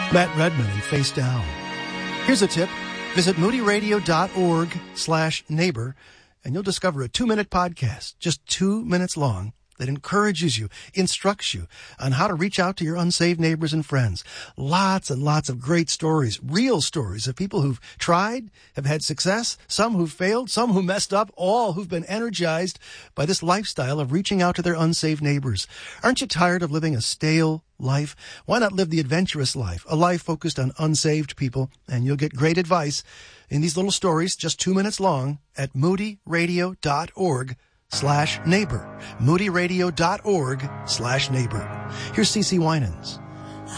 Matt Redman and Face Down. Here's a tip. Visit moodyradio.org/neighbor and you'll discover a 2-minute podcast, just 2 minutes long, that encourages you, instructs you on how to reach out to your unsaved neighbors and friends. Lots and lots of great stories, real stories of people who've tried, have had success, some who've failed, some who messed up, all who've been energized by this lifestyle of reaching out to their unsaved neighbors. Aren't you tired of living a stale life? Why not live the adventurous life, a life focused on unsaved people? And you'll get great advice in these little stories, just 2 minutes long, at moodyradio.org/neighbor. moodyradio.org/neighbor. Here's CeCe Winans.